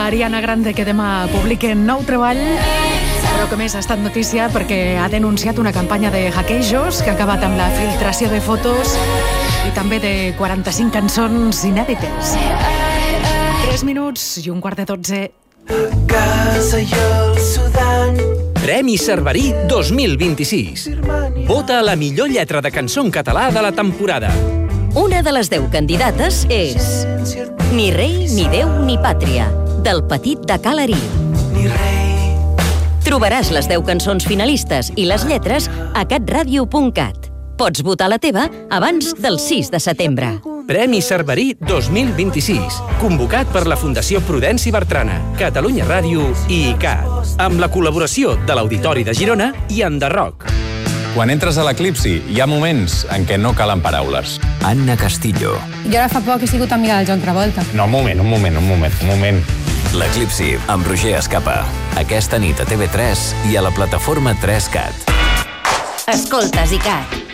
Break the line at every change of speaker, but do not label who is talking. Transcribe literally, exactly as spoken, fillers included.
Ariana Grande, que demà publica nou treball, però que més ha estat notícia perquè ha denunciat una campanya de hackejos que ha acabat amb la filtració de fotos i també de quaranta-cinc cançons inèdites. Tres minuts i un quart de dotze.
A casa i el Sudan.
Premi Cerverí dos mil vint-i-sis. Vota a la millor lletra de cançó en català de la temporada.
Una de les deu candidates és Ni rei, ni déu, ni pàtria, del Petit de Ca l'Arí.
Ni rei.
Trobaràs les deu cançons finalistes i les lletres a catradio punt cat. Pots votar la teva abans del sis de setembre.
Premi Cerverí dos mil vint-i-sis, convocat per la Fundació Prudenci Bertrana, Catalunya Ràdio i I C A T, amb la col·laboració de l'Auditori de Girona i Enderroc.
Quan entres a l'eclipsi, hi ha moments en què no calen paraules.
Anna Castillo.
Jo ara fa poc he sigut amiga del John Travolta.
No, un moment, un moment, un moment, un moment.
L'eclipsi, amb Roger Escapa. Aquesta nit a T V tres i a la plataforma tres cat.
Escoltes I C A T.